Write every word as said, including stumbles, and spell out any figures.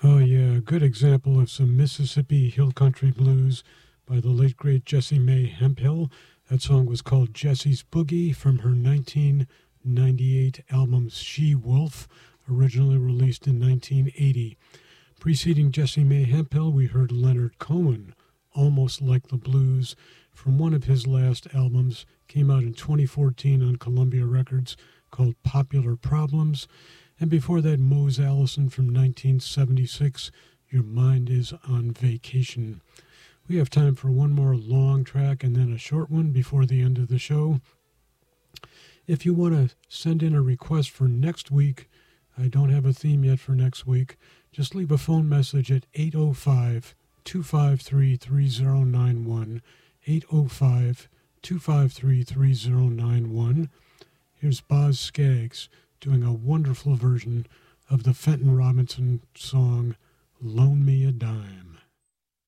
Oh, yeah, a good example of some Mississippi Hill Country blues by the late great Jessie Mae Hemphill. That song was called Jessie's Boogie from her nineteen ninety-eight album She Wolf, originally released in nineteen eighty. Preceding Jessie Mae Hemphill, we heard Leonard Cohen, Almost Like the Blues, from one of his last albums, came out in twenty fourteen on Columbia Records, called Popular Problems. And before that, Mose Allison from nineteen seventy-six, Your Mind is on Vacation. We have time for one more long track and then a short one before the end of the show. If you want to send in a request for next week, I don't have a theme yet for next week, just leave a phone message at eight oh five, two five three, three oh nine one, eight oh five, two five three, three oh nine one. Here's Boz Scaggs doing a wonderful version of the Fenton Robinson song, Loan Me a Dime.